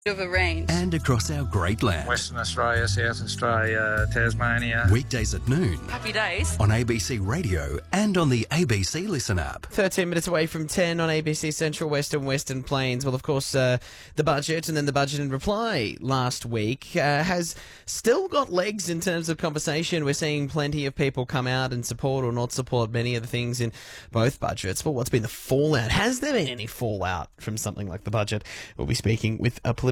of a range. And across our great land. Western Australia, South Australia, Tasmania. Weekdays at noon. Happy days. On ABC Radio and on the ABC Listen app. 13 minutes away from 10 on ABC Central, Western Plains. Well, of course, the budget and then the budget in reply last week has still got legs in terms of conversation. We're seeing plenty of people come out and support or not support many of the things in both budgets. But what's been the fallout? Has there been any fallout from something like the budget? We'll be speaking with a political